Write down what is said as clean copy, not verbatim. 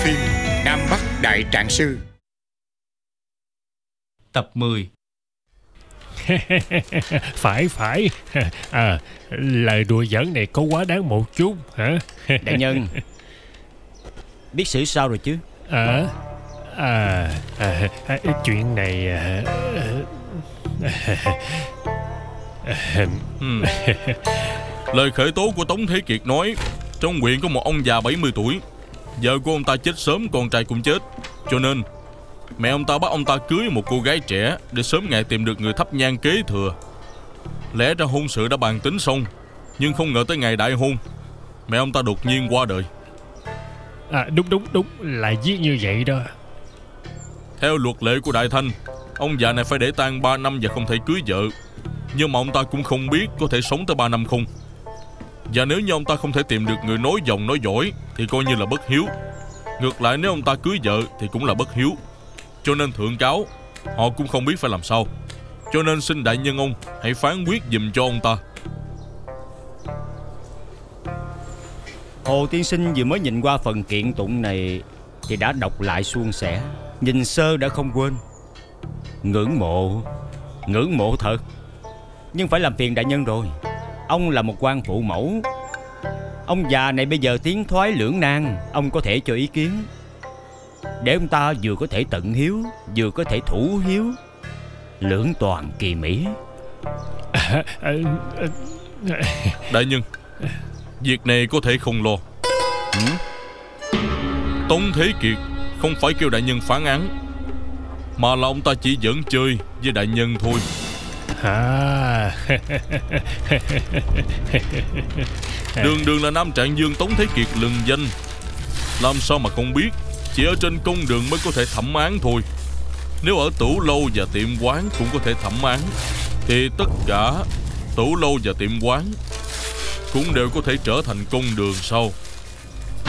phim Nam Bắc Đại Trạng Sư. Tập 10. Phải lời đùa giỡn này có quá đáng một chút hả? Đại nhân, biết xử sao rồi chứ? Chuyện này Lời khởi tố của Tống Thế Kiệt nói trong huyện có một ông già 70 tuổi, vợ của ông ta chết sớm, con trai cũng chết, cho nên mẹ ông ta bắt ông ta cưới một cô gái trẻ để sớm ngày tìm được người thắp nhang kế thừa. Lẽ ra hôn sự đã bàn tính xong, nhưng không ngờ tới ngày đại hôn, mẹ ông ta đột nhiên qua đời. Đúng là giết như vậy đó. Theo luật lệ của Đại Thanh, ông già này phải để tang 3 năm và không thể cưới vợ. Nhưng mà ông ta cũng không biết có thể sống tới 3 năm không. Và nếu như ông ta không thể tìm được người nối dòng nối dõi thì coi như là bất hiếu. Ngược lại, nếu ông ta cưới vợ thì cũng là bất hiếu. Cho nên thượng cáo, họ cũng không biết phải làm sao. Cho nên xin đại nhân ông hãy phán quyết giùm cho ông ta. Hồ tiên sinh vừa mới nhìn qua phần kiện tụng này thì đã đọc lại suôn sẻ, nhìn sơ đã không quên. Ngưỡng mộ thật. Nhưng phải làm phiền đại nhân rồi. Ông là một quan phụ mẫu. Ông già này bây giờ tiến thoái lưỡng nan, ông có thể cho ý kiến để ông ta vừa có thể tận hiếu, vừa có thể thủ hiếu, lưỡng toàn kỳ mỹ. Đại nhân, việc này có thể không lo. Tống Thế Kiệt không phải kêu đại nhân phán án, mà là ông ta chỉ giỡn chơi với đại nhân thôi. Đường là Nam Trạng Dương Tống Thế Kiệt lừng danh, làm sao mà không biết. Chỉ ở trên công đường mới có thể thẩm án thôi. Nếu ở tửu lâu và tiệm quán cũng có thể thẩm án, thì tất cả tửu lâu và tiệm quán cũng đều có thể trở thành công đường sau.